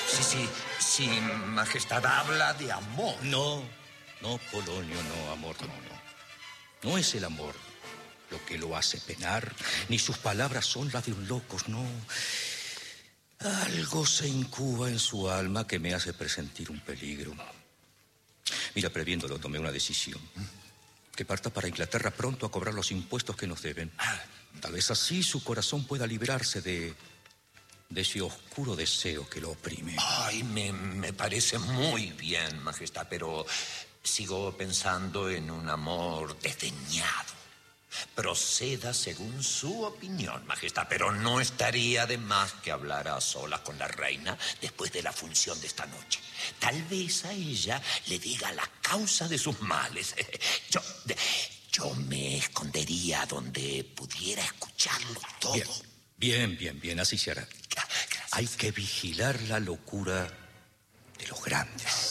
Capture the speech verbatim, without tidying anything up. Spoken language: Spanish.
Sí, sí, sí, Majestad, habla de amor. No, no, Polonio, no, amor, no, no. No es el amor lo que lo hace penar, ni sus palabras son las de un loco, no. Algo se incuba en su alma que me hace presentir un peligro. Mira, previéndolo, tomé una decisión. Que parta para Inglaterra pronto a cobrar los impuestos que nos deben. Tal vez así su corazón pueda librarse de... de ese oscuro deseo que lo oprime. Ay, me, me parece muy bien, Majestad, pero sigo pensando en un amor desdeñado. Proceda según su opinión, Majestad, pero no estaría de más que hablara a solas con la reina después de la función de esta noche. Tal vez a ella le diga la causa de sus males. Yo, yo me escondería donde pudiera escucharlo todo. Bien, bien, bien, bien, así se hará. Gracias. Hay que vigilar la locura de los grandes.